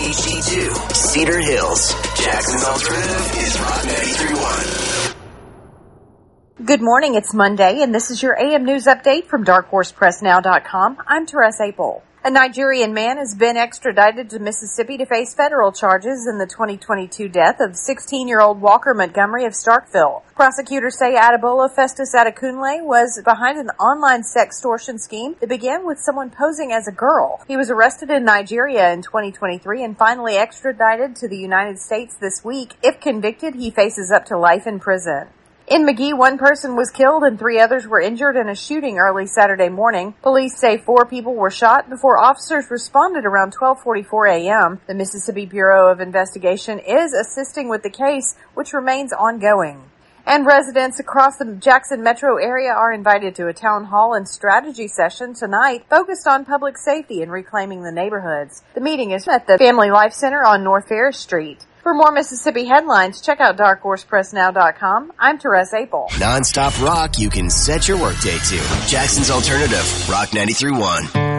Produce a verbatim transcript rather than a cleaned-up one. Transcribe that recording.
H D two, Cedar Hills. Jackson's Alternative is Rock ninety-three point one. Good morning, it's Monday, and this is your A M News Update from dark horse press now dot com. I'm Teresa Apel. A Nigerian man has been extradited to Mississippi to face federal charges in the twenty twenty-two death of sixteen-year-old Walker Montgomery of Starkville. Prosecutors say Adebola Festus Adekunle was behind an online sextortion scheme that began with someone posing as a girl. He was arrested in Nigeria in twenty twenty-three and finally extradited to the United States this week. If convicted, he faces up to life in prison. In Magee, one person was killed and three others were injured in a shooting early Saturday morning. Police say four people were shot before officers responded around twelve forty-four a.m. The Mississippi Bureau of Investigation is assisting with the case, which remains ongoing. And residents across the Jackson metro area are invited to a town hall and strategy session tonight focused on public safety and reclaiming the neighborhoods. The meeting is at the Family Life Center on North Ferris Street. For more Mississippi headlines, check out dark horse press now dot com. I'm Teresa Apel. Non-stop rock you can set your workday to. Jackson's Alternative, Rock ninety-three point one.